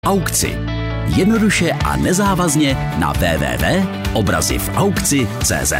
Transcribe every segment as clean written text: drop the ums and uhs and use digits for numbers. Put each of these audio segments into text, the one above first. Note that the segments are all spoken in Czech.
Aukci. Jednoduše a nezávazně na www.obrazivAukci.cz.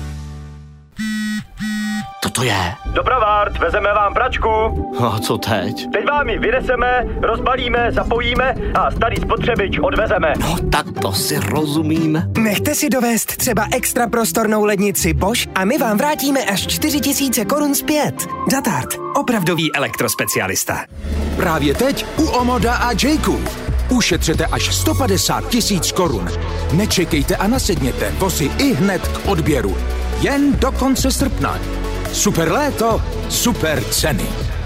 To je. Dopravárd, vezeme vám pračku. A co teď? Teď vám ji vyneseme, rozbalíme, zapojíme a starý spotřebič odvezeme. No tak to si rozumím. Nechte si dovést třeba extra prostornou lednici Bosch a my vám vrátíme až 4 000 korun zpět. Datard, opravdový elektrospecialista. Právě teď u Omoda a Jayku. Ušetřete až 150 000 korun. Nečekejte a nasedněte vozy i hned k odběru. Jen do konce srpna. Super léto, super ceny.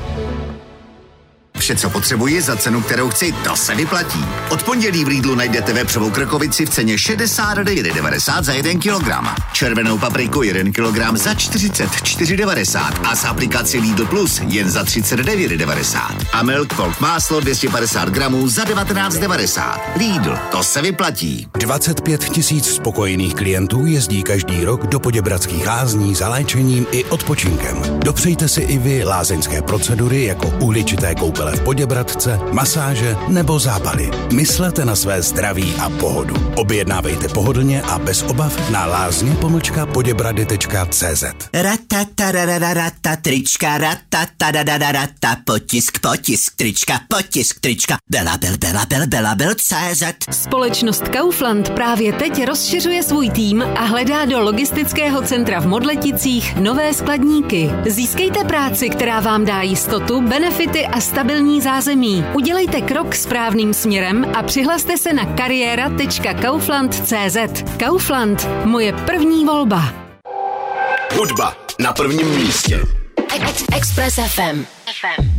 Vše, co potřebuji za cenu, kterou chci, to se vyplatí. Od pondělí v Lidlu najdete vepřovou krkovici v ceně 69,90 za 1 kilogram. Červenou papriku 1 kilogram za 44,90 a z aplikaci Lidl Plus jen za 39,90. A Milk Folk máslo 250 gramů za 19,90. Lidl, to se vyplatí. 25 000 spokojených klientů jezdí každý rok do Poděbradských lázní za léčením i odpočinkem. Dopřejte si i vy lázeňské procedury jako uhličité koupele v Poděbradce, masáže nebo zábaly. Myslete na své zdraví a pohodu. Objednávejte pohodlně a bez obav na lázně-poděbrady.cz. Ratatarararata trička, ratatarararata potisk trička, belabel.cz. Společnost Kaufland právě teď rozšiřuje svůj tým a hledá do logistického centra v Modleticích nové skladníky. Získejte práci, která vám dá jistotu, benefity a stabilní zázemí. Udělejte krok správným směrem a přihlaste se na kariéra.kaufland.cz. Kaufland, moje první volba. Hudba na prvním místě. Express FM.